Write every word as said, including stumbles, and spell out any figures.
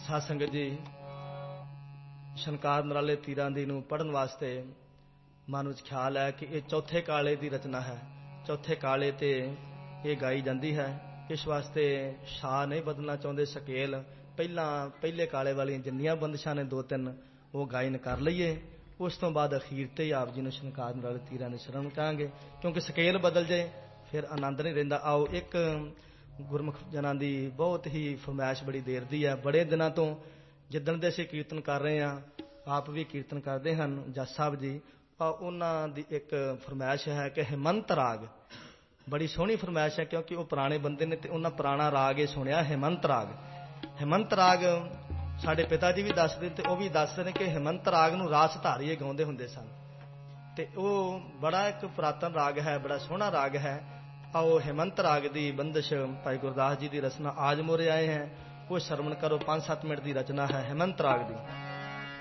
ਸਾਧ ਸੰਗਤ ਜੀ, ਛਣਕਾਰ ਨਰਾਲੇ ਪੀਰਾਂ ਦੀ ਨੂੰ ਪੜ੍ਹਨ ਵਾਸਤੇ ਮਨ ਵਿੱਚ ਖਿਆਲ ਹੈ ਕਿ ਇਹ ਚੌਥੇ ਕਾਲੇ ਦੀ ਰਚਨਾ ਹੈ। ਚੌਥੇ ਕਾਲੇ ਤੇ ਇਹ ਗਾਈ ਜਾਂਦੀ ਹੈ। ਇਸ ਵਾਸਤੇ ਸ਼ਾਹ ਨਹੀਂ ਬਦਲਣਾ ਚਾਹੁੰਦੇ, ਸਕੇਲ ਪਹਿਲਾਂ ਪਹਿਲੇ ਕਾਲੇ ਵਾਲੀਆਂ ਜਿੰਨੀਆਂ ਬੰਦਸ਼ਾਂ ਨੇ ਦੋ ਤਿੰਨ ਉਹ ਗਾਇਨ ਕਰ ਲਈਏ। ਉਸ ਤੋਂ ਬਾਅਦ ਅਖੀਰ ਤੇ ਹੀ ਆਪ ਜੀ ਨੂੰ ਛਣਕਾਰ ਨਰਾਲੇ ਪੀਰਾਂ ਦੇ ਸ਼ਰਨ ਕਹਾਂਗੇ, ਕਿਉਂਕਿ ਸਕੇਲ ਬਦਲ ਜਾਏ ਫਿਰ ਆਨੰਦ ਨਹੀਂ ਰਹਿੰਦਾ। ਆਓ, ਇੱਕ ਗੁਰਮੁਖ ਜਨਾਂ ਦੀ ਬਹੁਤ ਹੀ ਫਰਮਾਇਸ਼ ਬੜੀ ਦੇਰ ਦੀ ਹੈ, ਬੜੇ ਦਿਨਾਂ ਤੋਂ, ਜਿੱਦਣ ਦੇ ਅਸੀਂ ਕੀਰਤਨ ਕਰ ਰਹੇ ਹਾਂ, ਆਪ ਵੀ ਕੀਰਤਨ ਕਰਦੇ ਹਨ ਜੱਜ ਸਾਹਿਬ ਜੀ। ਉਹਨਾਂ ਦੀ ਇੱਕ ਫਰਮਾਇਸ਼ ਹੈ ਕਿ ਹਿਮੰਤ ਰਾਗ, ਬੜੀ ਸੋਹਣੀ ਫਰਮਾਇਸ਼ ਹੈ, ਕਿਉਂਕਿ ਉਹ ਪੁਰਾਣੇ ਬੰਦੇ ਨੇ ਤੇ ਉਹਨਾਂ ਪੁਰਾਣਾ ਰਾਗ ਇਹ ਸੁਣਿਆ, ਹਿਮੰਤ ਰਾਗ। ਹਿਮੰਤ ਰਾਗ ਸਾਡੇ ਪਿਤਾ ਜੀ ਵੀ ਦੱਸਦੇ ਤੇ ਉਹ ਵੀ ਦੱਸਦੇ ਨੇ ਕਿ ਹਿਮੰਤ ਰਾਗ ਨੂੰ ਰਾਸ ਧਾਰੀਏ ਗਾਉਂਦੇ ਹੁੰਦੇ ਸਨ ਤੇ ਉਹ ਬੜਾ ਇੱਕ ਪੁਰਾਤਨ ਰਾਗ ਹੈ, ਬੜਾ ਸੋਹਣਾ ਰਾਗ ਹੈ। ਆਓ ਹਿਮੰਤ ਰਾਗ ਦੀ ਬੰਦਸ਼ ਭਾਈ ਗੁਰਦਾਸ ਜੀ ਦੀ ਰਚਨਾ ਆਜ ਮੋਰੇ ਆਏ ਹੈ, ਉਹ ਸ਼ਰਵਣ ਕਰੋ। ਪੰਜ ਸੱਤ ਮਿੰਟ ਦੀ ਰਚਨਾ ਹੈ ਹਿਮੰਤ ਰਾਗ ਦੀ।